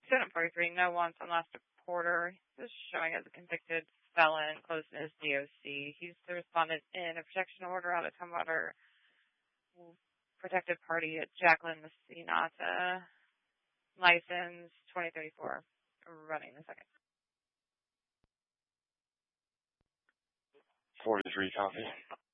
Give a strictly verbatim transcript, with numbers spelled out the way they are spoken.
Senate forty-three, no wants on last reporter. This is showing as a convicted felon close to his D O C. He's the respondent in a protection order out of Tumwater Protected Party at Jacqueline Messinata. License twenty thirty-four. Running a second. forty-three copy.